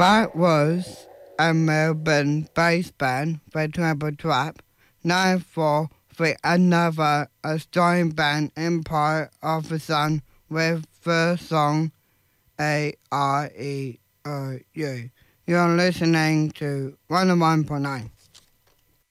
That was a Melbourne-based band, the Treble Trap, known for the another Australian band Empire of the Sun with the song AREOU. You're listening to 101.9.